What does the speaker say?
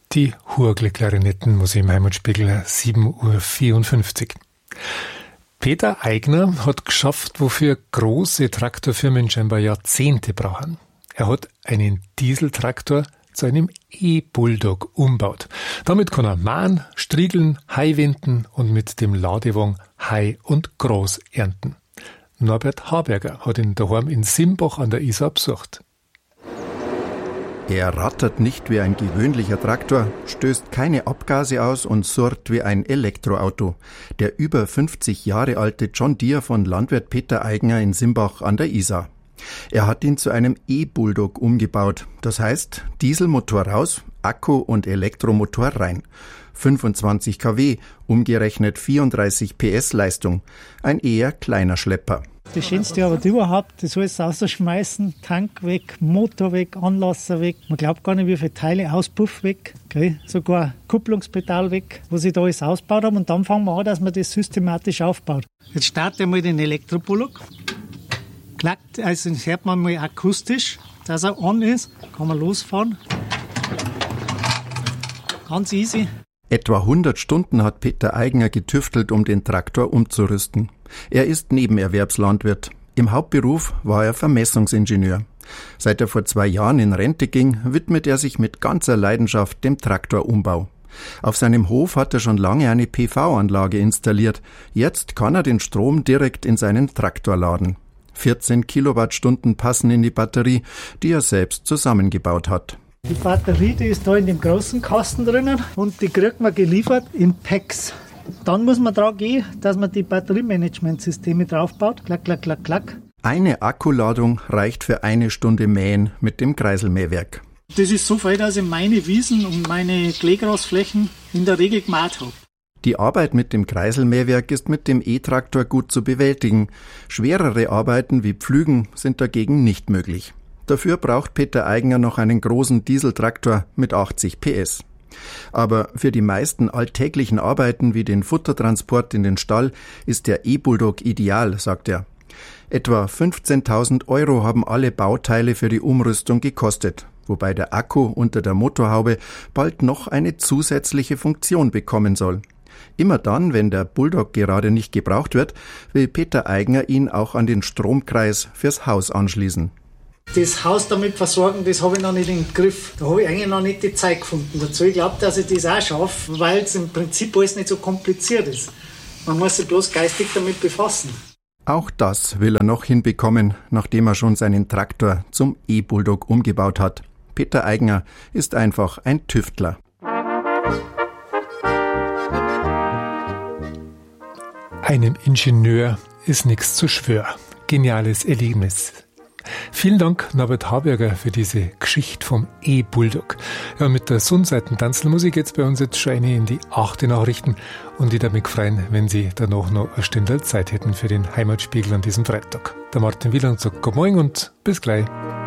Die Hurgle-Klarinetten muss im Heimatspiegel 7:54 Uhr. Peter Aigner hat geschafft, wofür große Traktorfirmen scheinbar Jahrzehnte brauchen. Er hat einen Dieseltraktor zu einem E-Bulldog umbaut. Damit kann er mahn, striegeln, Hai wenden und mit dem Ladewagen Hai und Gras ernten. Norbert Haberger hat ihn daheim in Simbach an der Isar besucht. Er rattert nicht wie ein gewöhnlicher Traktor, stößt keine Abgase aus und surrt wie ein Elektroauto. Der über 50 Jahre alte John Deere von Landwirt Peter Aigner in Simbach an der Isar. Er hat ihn zu einem E-Bulldog umgebaut. Das heißt, Dieselmotor raus, Akku und Elektromotor rein. 25 kW, umgerechnet 34 PS Leistung. Ein eher kleiner Schlepper. Das Schönste aber überhaupt, das alles rausschmeißen, Tank weg, Motor weg, Anlasser weg. Man glaubt gar nicht, wie viele Teile, Auspuff weg, okay? Sogar Kupplungspedal weg, wo sie da alles ausgebaut haben. Und dann fangen wir an, dass man das systematisch aufbaut. Jetzt startet mal den Elektropullock. Klackt, also das hört man mal akustisch, dass er an ist, kann man losfahren. Ganz easy. Etwa 100 Stunden hat Peter Aigner getüftelt, um den Traktor umzurüsten. Er ist Nebenerwerbslandwirt. Im Hauptberuf war er Vermessungsingenieur. Seit er vor 2 Jahren in Rente ging, widmet er sich mit ganzer Leidenschaft dem Traktorumbau. Auf seinem Hof hat er schon lange eine PV-Anlage installiert. Jetzt kann er den Strom direkt in seinen Traktor laden. 14 Kilowattstunden passen in die Batterie, die er selbst zusammengebaut hat. Die Batterie, die ist da in dem großen Kasten drinnen und die kriegt man geliefert in Packs. Dann muss man dran gehen, dass man die Batteriemanagementsysteme draufbaut. Klack, klack, klack, klack. Eine Akkuladung reicht für 1 Stunde Mähen mit dem Kreiselmähwerk. Das ist so viel, dass ich meine Wiesen und meine Kleegrasflächen in der Regel gemäht habe. Die Arbeit mit dem Kreiselmähwerk ist mit dem E-Traktor gut zu bewältigen. Schwerere Arbeiten wie Pflügen sind dagegen nicht möglich. Dafür braucht Peter Aigner noch einen großen Dieseltraktor mit 80 PS. Aber für die meisten alltäglichen Arbeiten wie den Futtertransport in den Stall ist der E-Bulldog ideal, sagt er. Etwa 15.000 € haben alle Bauteile für die Umrüstung gekostet, wobei der Akku unter der Motorhaube bald noch eine zusätzliche Funktion bekommen soll. Immer dann, wenn der Bulldog gerade nicht gebraucht wird, will Peter Aigner ihn auch an den Stromkreis fürs Haus anschließen. Das Haus damit versorgen, das habe ich noch nicht im Griff. Da habe ich eigentlich noch nicht die Zeit gefunden dazu. Ich glaube, dass ich das auch schaffe, weil es im Prinzip alles nicht so kompliziert ist. Man muss sich bloß geistig damit befassen. Auch das will er noch hinbekommen, nachdem er schon seinen Traktor zum E-Bulldog umgebaut hat. Peter Aigner ist einfach ein Tüftler. Einem Ingenieur ist nichts zu schwör. Geniales Erlebnis. Vielen Dank, Norbert Haberger, für diese Geschichte vom E-Bulldog. Ja, mit der Sonnseiten-Tanzelmusik geht's bei uns jetzt schon in die 8. Nachrichten und ich würde mich freuen, wenn Sie danach noch eine Stunde Zeit hätten für den Heimatspiegel an diesem Freitag. Der Martin Wieland sagt Guten Morgen und bis gleich.